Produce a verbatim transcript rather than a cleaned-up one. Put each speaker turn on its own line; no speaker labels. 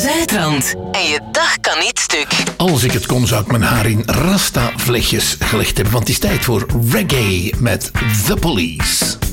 Zuidrand. En je dag kan niet stuk.
Als ik het kon, zou ik mijn haar in rasta vlechtjes gelegd hebben. Want het is tijd voor reggae met The Police.